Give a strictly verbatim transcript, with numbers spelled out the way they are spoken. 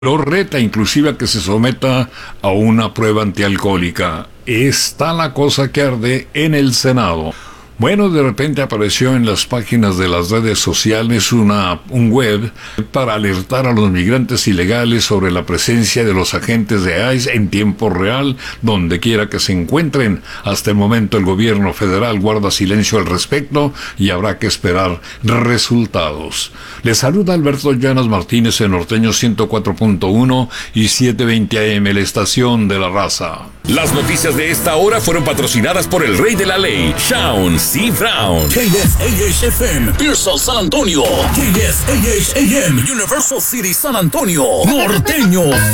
Lo reta inclusive a que se someta a una prueba antialcohólica. Está la cosa que arde en el Senado. Bueno, de repente apareció en las páginas de las redes sociales una, un web para alertar a los migrantes ilegales sobre la presencia de los agentes de ICE en tiempo real, donde quiera que se encuentren. Hasta el momento el gobierno federal guarda silencio al respecto y habrá que esperar resultados. Les saluda Alberto Llanas Martínez en Norteño ciento cuatro punto uno y setecientos veinte A M, la estación de la raza. Las noticias de esta hora fueron patrocinadas por el rey de la ley, Shaun C. Brown. K S A H F M, Pearsall, San Antonio. K S A H A M, Universal City, San Antonio. Norteño.